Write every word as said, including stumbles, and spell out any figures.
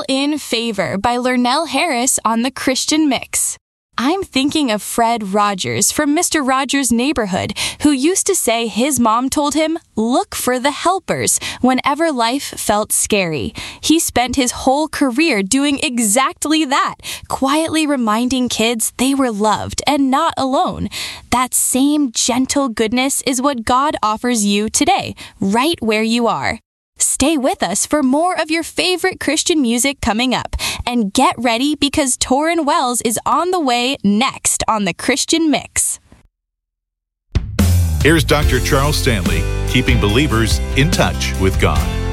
in Favor by Lernell Harris on the Christian Mix. I'm thinking of Fred Rogers from Mister Rogers' Neighborhood, who used to say his mom told him, "Look for the helpers," whenever life felt scary. He spent his whole career doing exactly that, quietly reminding kids they were loved and not alone. That same gentle goodness is what God offers you today, right where you are. Stay with us for more of your favorite Christian music coming up. And get ready because Tauren Wells is on the way next on the Christian Mix. Here's Doctor Charles Stanley, keeping believers in touch with God.